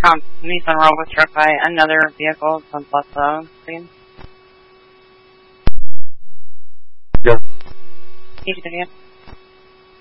Nissan Rogue was struck by another vehicle from Plus please. Yes. TGW.